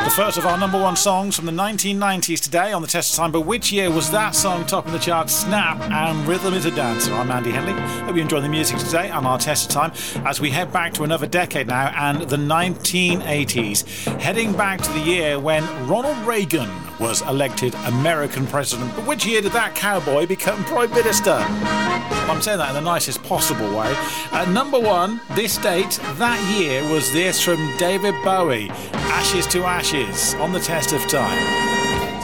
The first of our number one songs from the 1990s today on the Test of Time. But which year was that song topping the charts? Snap and Rhythm is a Dancer. I'm Andy Henley. Hope you enjoy the music today on our Test of Time as we head back to another decade now and the 1980s. Heading back to the year when Ronald Reagan was elected American president. But which year did that cowboy become Prime Minister? I'm saying that in the nicest possible way. Number one, this date, that year was this from David Bowie, Ashes to Ashes, on the Test of Time.